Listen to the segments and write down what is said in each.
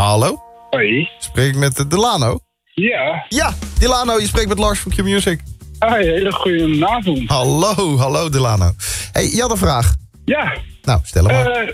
Hallo? Hoi. Spreek ik met Delano? Ja. Ja, Delano, je spreekt met Lars van Q-Music. Hoi, hele goede avond. Hallo Delano. Hey, je had een vraag. Ja. Nou, stel hem maar.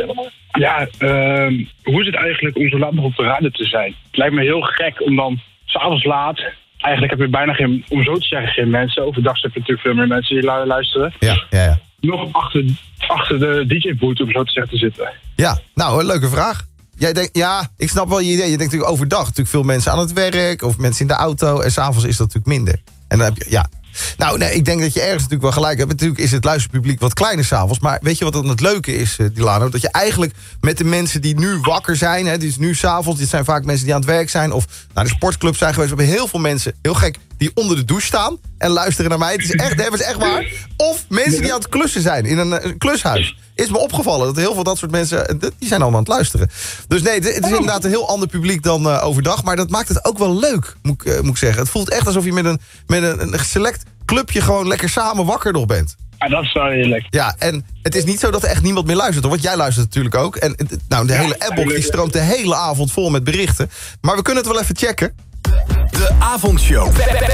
Hoe is het eigenlijk om zo laat nog op de radio te zijn? Het lijkt me heel gek om dan s'avonds laat... Eigenlijk heb je bijna geen, om zo te zeggen, geen mensen. Overdag heb je natuurlijk veel meer mensen die luisteren. Ja. Nog achter de DJ-boot, om zo te zeggen, te zitten. Ja, nou, een leuke vraag. Jij denkt, ja, ik snap wel je idee. Je denkt natuurlijk overdag natuurlijk veel mensen aan het werk... of mensen in de auto en s'avonds is dat natuurlijk minder. En dan heb je, ja... Nou, nee, ik denk dat je ergens natuurlijk wel gelijk hebt. Natuurlijk is het luisterpubliek wat kleiner s'avonds. Maar weet je wat dan het leuke is, Delano? Dat je eigenlijk met de mensen die nu wakker zijn... Hè, dus nu s'avonds, dit zijn vaak mensen die aan het werk zijn... of naar de sportclub zijn geweest. We hebben heel veel mensen, heel gek, die onder de douche staan... en luisteren naar mij. Het is echt, dat is echt waar. Of mensen die aan het klussen zijn in een klushuis. Is me opgevallen dat heel veel dat soort mensen... die zijn allemaal aan het luisteren. Dus nee, het is inderdaad een heel ander publiek dan overdag... maar dat maakt het ook wel leuk, moet ik zeggen. Het voelt echt alsof je met een select clubje... gewoon lekker samen wakker nog bent. Ja, dat is wel heerlijk. Ja, en het is niet zo dat er echt niemand meer luistert. Want jij luistert natuurlijk ook. En nou, de hele appbox die stroomt de hele avond vol met berichten. Maar we kunnen het wel even checken. De avondshow.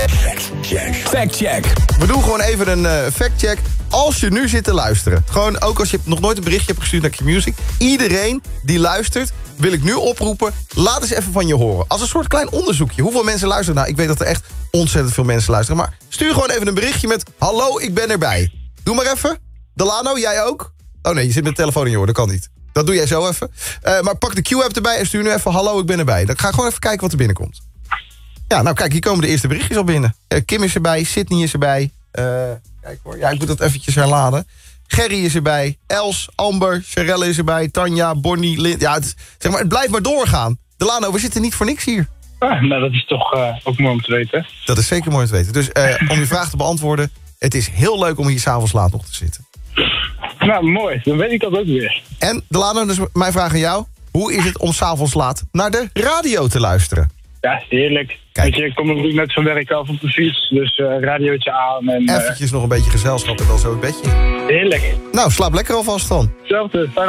Fact check. We doen gewoon even een factcheck. Als je nu zit te luisteren. Gewoon ook als je nog nooit een berichtje hebt gestuurd naar Q-Music. Iedereen die luistert, wil ik nu oproepen. Laat eens even van je horen. Als een soort klein onderzoekje. Hoeveel mensen luisteren? Nou, ik weet dat er echt ontzettend veel mensen luisteren. Maar stuur gewoon even een berichtje met... Hallo, ik ben erbij. Doe maar even. Delano, jij ook? Oh nee, je zit met de telefoon in je oor. Dat kan niet. Dat doe jij zo even. Maar pak de Q-app erbij en stuur nu even... Hallo, ik ben erbij. Dan ga ik gewoon even kijken wat er binnenkomt. Ja, nou kijk, hier komen de eerste berichtjes al binnen. Kim is erbij, Sydney is erbij. Kijk hoor, ja, ik moet dat eventjes herladen. Gerry is erbij, Els, Amber, Sharelle is erbij, Tanja, Bonnie, Lind. Ja, zeg maar, het blijft maar doorgaan. Delano, we zitten niet voor niks hier. Nou, dat is toch ook mooi om te weten. Dat is zeker mooi om te weten. Dus om je vraag te beantwoorden... het is heel leuk om hier s'avonds laat nog te zitten. Nou, mooi. Dan weet ik dat ook weer. En Delano, dus mijn vraag aan jou. Hoe is het om s'avonds laat naar de radio te luisteren? Ja, heerlijk. Kijk. Weet je, ik kom natuurlijk net van werk af op de fiets. Dus radiootje aan. En, Eventjes nog een beetje gezelschap en dan zo het bedje. Heerlijk. Nou, slaap lekker alvast dan. Hetzelfde.